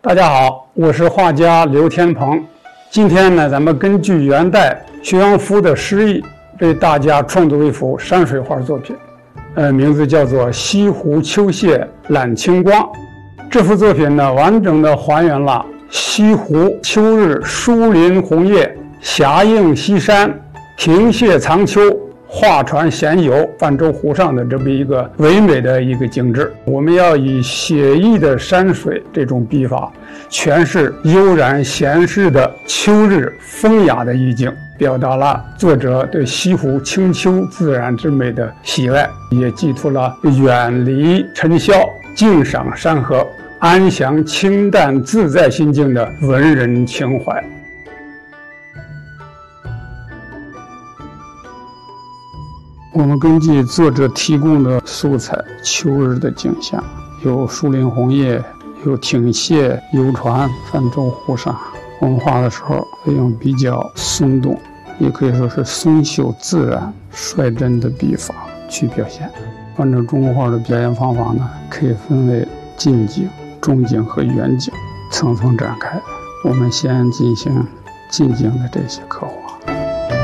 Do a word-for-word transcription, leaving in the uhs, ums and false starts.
大家好，我是画家刘天鹏。今天呢，咱们根据元代徐阳夫的诗意，为大家创作一幅山水画作品，呃，名字叫做《西湖秋榭揽清光》。这幅作品呢，完整的还原了西湖秋日疏林红叶，霞映西山，平泻藏秋，画船闲游泛舟湖上的这么一个唯美的一个景致。我们要以写意的山水这种笔法，诠释悠然闲适的秋日风雅的意境，表达了作者对西湖清秋自然之美的喜爱，也寄托了远离尘嚣、静赏山河、安详清淡自在心境的文人情怀。我们根据作者提供的素材，秋日的景象，有疏林红叶，有艇榭游船泛舟湖上。我们画的时候会用比较松动，也可以说是松秀自然、率真的笔法去表现。按照中国画的表现方法呢，可以分为近景、中景和远景，层层展开。我们先进行近景的这些刻画。